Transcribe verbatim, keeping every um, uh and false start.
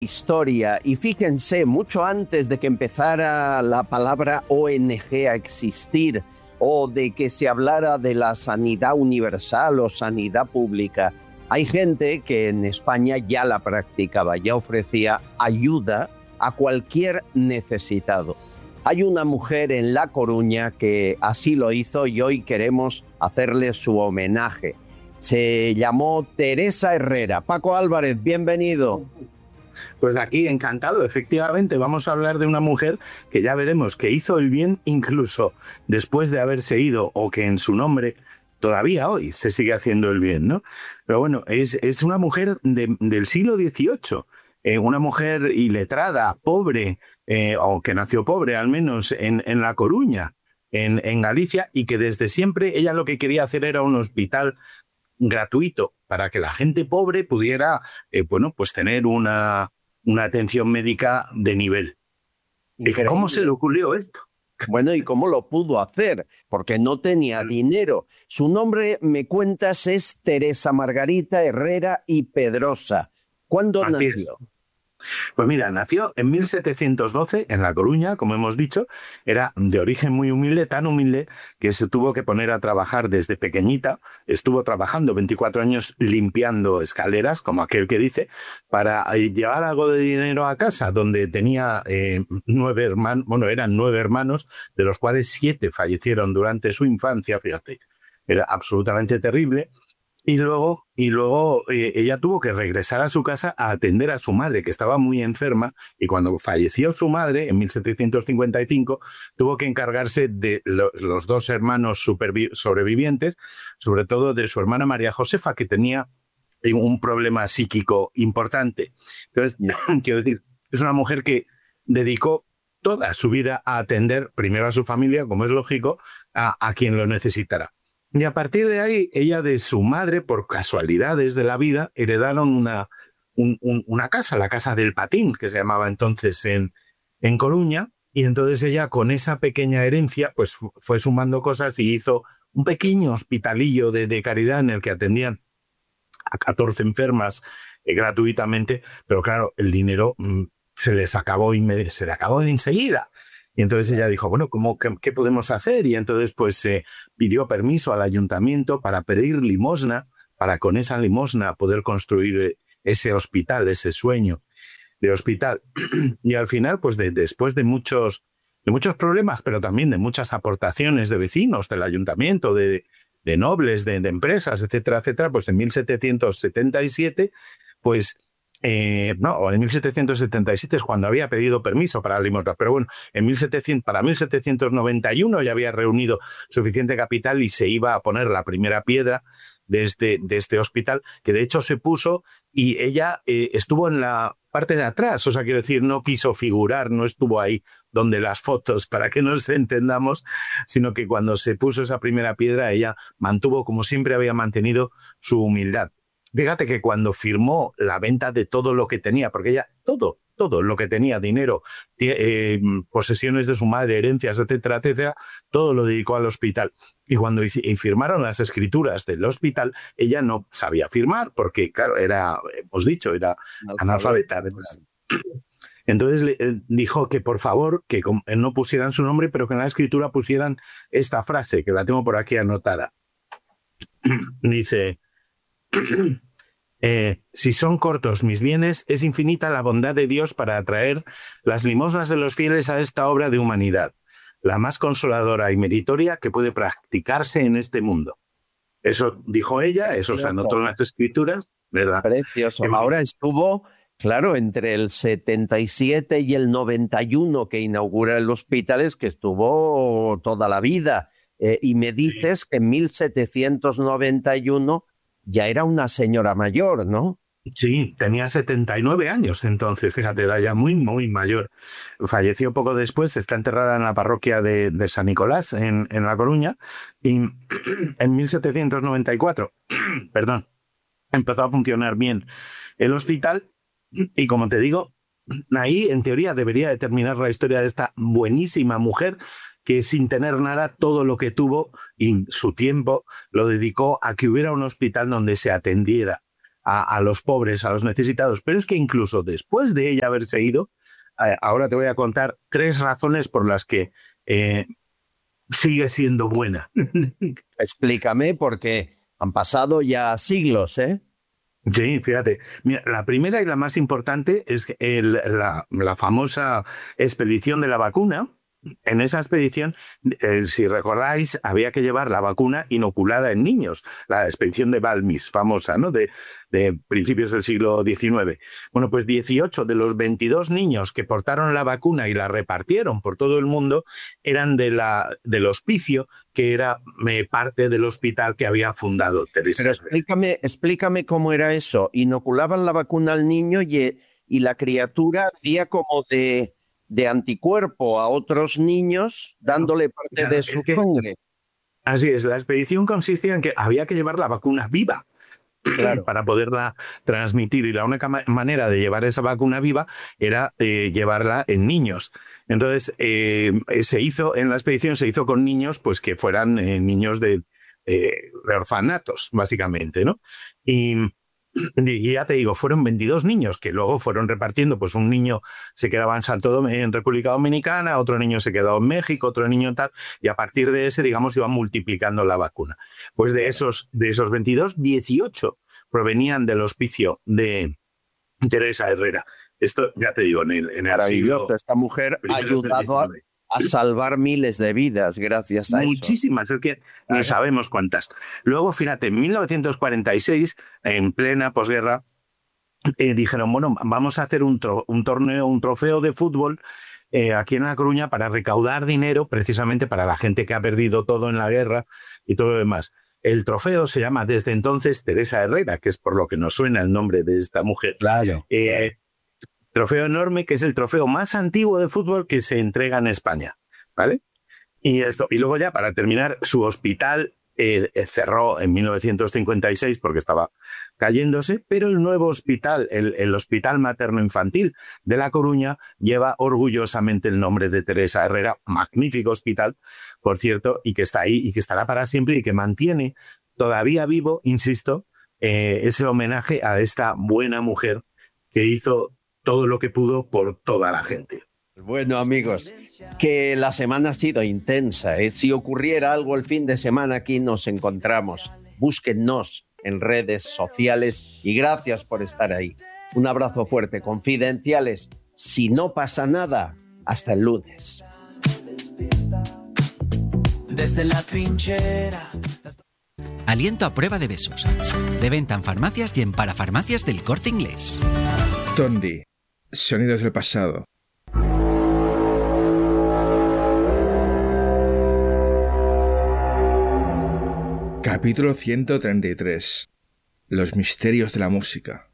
Historia, y fíjense, mucho antes de que empezara la palabra O N G a existir o de que se hablara de la sanidad universal o sanidad pública, hay gente que en España ya la practicaba, ya ofrecía ayuda a cualquier necesitado. Hay una mujer en La Coruña que así lo hizo y hoy queremos hacerle su homenaje. Se llamó Teresa Herrera. Paco Álvarez, bienvenido. Pues aquí, encantado. Efectivamente, vamos a hablar de una mujer que ya veremos que hizo el bien incluso después de haberse ido, o que en su nombre todavía hoy se sigue haciendo el bien, ¿no? Pero bueno, es, es una mujer de, del siglo dieciocho, eh, una mujer iletrada, pobre, eh, o que nació pobre al menos en, en La Coruña, en, en Galicia, y que desde siempre ella lo que quería hacer era un hospital gratuito para que la gente pobre pudiera, eh, bueno, pues tener una, una atención médica de nivel. Dije, ¿cómo se le ocurrió esto? Bueno, ¿y cómo lo pudo hacer? Porque no tenía dinero. Su nombre, me cuentas, es Teresa Margarita Herrera y Pedrosa. ¿Cuándo Así nació? es. Pues mira, nació en mil setecientos doce en La Coruña, como hemos dicho. Era de origen muy humilde, tan humilde que se tuvo que poner a trabajar desde pequeñita. Estuvo trabajando veinticuatro años limpiando escaleras, como aquel que dice, para llevar algo de dinero a casa, donde tenía eh, nueve hermanos, bueno, eran nueve hermanos, de los cuales siete fallecieron durante su infancia, fíjate. Era absolutamente terrible. Y luego, y luego eh, ella tuvo que regresar a su casa a atender a su madre, que estaba muy enferma, y cuando falleció su madre, en mil setecientos cincuenta y cinco, tuvo que encargarse de lo, los dos hermanos sobrevivientes, sobre todo de su hermana María Josefa, que tenía un problema psíquico importante. Entonces, quiero decir, es una mujer que dedicó toda su vida a atender primero a su familia, como es lógico, a, a quien lo necesitara. Y a partir de ahí, ella de su madre, por casualidades de la vida, heredaron una, un, un, una casa, la Casa del Patín, que se llamaba entonces en, en Coruña, y entonces ella con esa pequeña herencia pues fue sumando cosas y hizo un pequeño hospitalillo de, de caridad en el que atendían a catorce enfermas eh, gratuitamente, pero claro, el dinero mmm, se les acabó, se le acabó enseguida. Y entonces ella dijo, bueno, ¿cómo, qué, qué podemos hacer? Y entonces pues eh, pidió permiso al ayuntamiento para pedir limosna, para con esa limosna poder construir ese hospital, ese sueño de hospital. Y al final, pues de, después de muchos, de muchos problemas, pero también de muchas aportaciones de vecinos, del ayuntamiento, de, de nobles, de, de empresas, etcétera, etcétera, pues en mil setecientos setenta y siete, pues... Eh, no, en mil setecientos setenta y siete es cuando había pedido permiso para la limosna, pero bueno, en mil setecientos, para mil setecientos noventa y uno ya había reunido suficiente capital y se iba a poner la primera piedra de este, de este hospital, que de hecho se puso y ella eh, estuvo en la parte de atrás, o sea, quiero decir, no quiso figurar, no estuvo ahí donde las fotos, para que nos entendamos, sino que cuando se puso esa primera piedra, ella mantuvo, como siempre había mantenido, su humildad. Fíjate que cuando firmó la venta de todo lo que tenía, porque ella, todo, todo lo que tenía, dinero, eh, posesiones de su madre, herencias, etcétera, etcétera, todo lo dedicó al hospital. Y cuando y firmaron las escrituras del hospital, ella no sabía firmar, porque, claro, era, hemos dicho, era analfabeta. Entonces le eh, dijo que por favor, que no pusieran su nombre, pero que en la escritura pusieran esta frase, que la tengo por aquí anotada. Dice... Eh, si son cortos mis bienes, es infinita la bondad de Dios para atraer las limosnas de los fieles a esta obra de humanidad, la más consoladora y meritoria que puede practicarse en este mundo. Eso dijo ella, eso se anotó en las escrituras, ¿verdad? Precioso. Ahora estuvo, claro, entre el setenta y siete y el noventa y uno que inaugura el hospital, es que estuvo toda la vida. Eh, y me dices que en mil setecientos noventa y uno ya era una señora mayor, ¿no? Sí, tenía setenta y nueve años entonces, fíjate, era ya muy, muy mayor. Falleció poco después, está enterrada en la parroquia de, de San Nicolás, en, en La Coruña, y en mil setecientos noventa y cuatro, perdón, empezó a funcionar bien el hospital, y como te digo, ahí en teoría debería de terminar la historia de esta buenísima mujer que sin tener nada, todo lo que tuvo y su tiempo lo dedicó a que hubiera un hospital donde se atendiera a, a los pobres, a los necesitados. Pero es que incluso después de ella haberse ido, eh, ahora te voy a contar tres razones por las que eh, sigue siendo buena. Explícame, porque han pasado ya siglos, ¿eh? Sí, fíjate. Mira, la primera y la más importante es el, la, la famosa expedición de la vacuna. En esa expedición, eh, si recordáis, había que llevar la vacuna inoculada en niños, la expedición de Balmis, famosa, ¿no? De, de principios del siglo diecinueve. Bueno, pues dieciocho de los veintidós niños que portaron la vacuna y la repartieron por todo el mundo eran de la, del hospicio, que era eh, parte del hospital que había fundado Teresa. Pero explícame, explícame cómo era eso. Inoculaban la vacuna al niño y, y la criatura hacía como de... de anticuerpo a otros niños, dándole parte Claro, de su es que, sangre. así es, la expedición consistía en que había que llevar la vacuna viva. Claro. Para poderla transmitir, y la única ma- manera de llevar esa vacuna viva era eh, llevarla en niños. Entonces, eh, se hizo en la expedición, se hizo con niños pues que fueran eh, niños de, eh, de orfanatos, básicamente, ¿no? Y, y ya te digo, fueron veintidós niños que luego fueron repartiendo, pues un niño se quedaba en Santo Dom- en República Dominicana, otro niño se quedó en México, otro niño en tal, y a partir de ese, digamos, iban multiplicando la vacuna. Pues de esos, de esos veintidós, dieciocho provenían del hospicio de Teresa Herrera. Esto, ya te digo, en el, en el Maravilloso. siglo Esta mujer ha ayudado a, a salvar miles de vidas gracias a Muchísimas, eso. es que no sabemos cuántas. Luego, fíjate, en mil novecientos cuarenta y seis, en plena posguerra, eh, dijeron, bueno, vamos a hacer un, tro un torneo, un trofeo de fútbol eh, aquí en La Coruña para recaudar dinero precisamente para la gente que ha perdido todo en la guerra y todo lo demás. El trofeo se llama desde entonces Teresa Herrera, que es por lo que nos suena el nombre de esta mujer. Claro. Eh, trofeo enorme, que es el trofeo más antiguo de fútbol que se entrega en España, ¿vale? Y, esto, y luego ya, para terminar, su hospital eh, cerró en mil novecientos cincuenta y seis porque estaba cayéndose, pero el nuevo hospital, el, el Hospital Materno-Infantil de La Coruña, lleva orgullosamente el nombre de Teresa Herrera, magnífico hospital, por cierto, y que está ahí y que estará para siempre y que mantiene todavía vivo, insisto, eh, ese homenaje a esta buena mujer que hizo todo lo que pudo por toda la gente. Bueno, amigos, que la semana ha sido intensa, ¿eh? Si ocurriera algo el fin de semana, aquí nos encontramos. Búsquennos en redes sociales y gracias por estar ahí. Un abrazo fuerte, confidenciales. Si no pasa nada, hasta el lunes. Desde la trinchera. Aliento a prueba de besos. De venta en farmacias y en parafarmacias del Corte Inglés. Tondi. Sonidos del pasado. Capítulo ciento treinta y tres. Los misterios de la música.